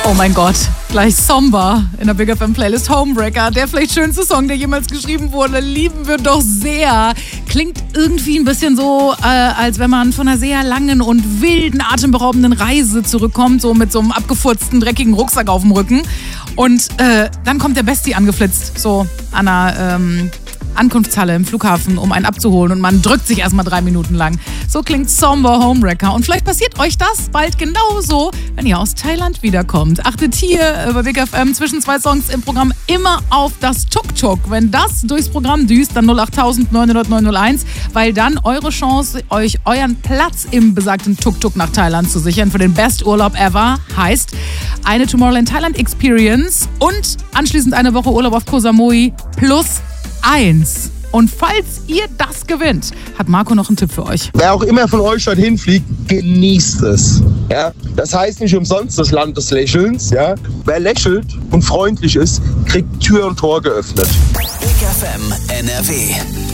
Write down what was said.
Oh mein Gott, gleich Somber in der Big FM Playlist Homebreaker. Der vielleicht schönste Song, der jemals geschrieben wurde. Lieben wir doch sehr. Klingt irgendwie ein bisschen so, als wenn man von einer sehr langen und wilden, atemberaubenden Reise zurückkommt. So mit so einem abgefurzten, dreckigen Rucksack auf dem Rücken. Und dann kommt der Bestie angeflitzt. So an einer Ankunftshalle im Flughafen, um einen abzuholen. Und man drückt sich erstmal 3 Minuten lang. So klingt Somber Homewrecker. Und vielleicht passiert euch das bald genauso, wenn ihr aus Thailand wiederkommt. Achtet hier bei Big FM zwischen 2 Songs im Programm immer auf das Tuk-Tuk. Wenn das durchs Programm düst, dann 08000 900 901, weil dann eure Chance, euch euren Platz im besagten Tuk-Tuk nach Thailand zu sichern für den Best Urlaub ever, heißt eine Tomorrowland Thailand Experience und anschließend eine Woche Urlaub auf Koh Samui plus 1. Und falls ihr das gewinnt, hat Marco noch einen Tipp für euch. Wer auch immer von euch dorthin fliegt, genießt es. Ja? Das heißt nicht umsonst das Land des Lächelns. Ja? Wer lächelt und freundlich ist, kriegt Tür und Tor geöffnet. Big FM NRW.